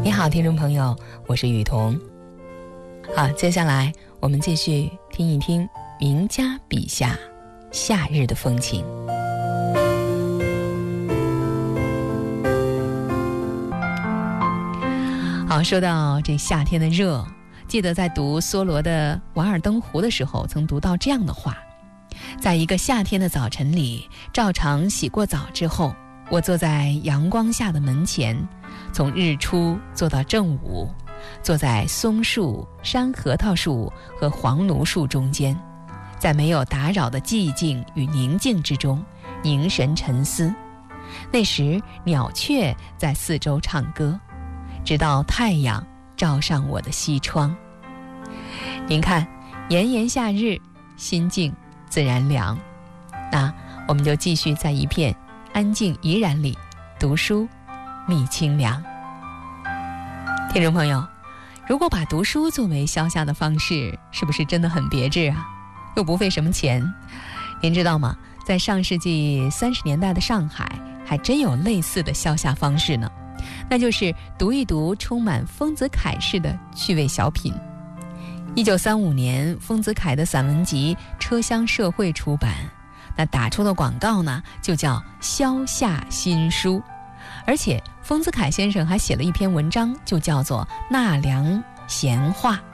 你好，听众朋友，我是雨桐。好，接下来我们继续听一听名家笔下夏日的风情。好，说到这夏天的热，记得在读梭罗的《瓦尔登湖》的时候，曾读到这样的话：在一个夏天的早晨里，照常洗过澡之后，我坐在阳光下的门前，从日出坐到正午，坐在松树、山核桃树和黄芦树中间，在没有打扰的寂静与宁静之中凝神沉思。那时鸟雀在四周唱歌，直到太阳照上我的西窗。您看，炎炎夏日，心静自然凉。那我们就继续在一片安静怡然里读书觅清凉。听众朋友，如果把读书作为消夏的方式，是不是真的很别致啊？又不费什么钱。您知道吗？在上世纪30年代的上海，还真有类似的消夏方式呢。那就是读一读充满丰子恺式的趣味小品。1935年，丰子恺的散文集《车厢社会》出版，那打出的广告呢，就叫消夏新书。而且丰子恺先生还写了一篇文章，就叫做《纳凉闲话》。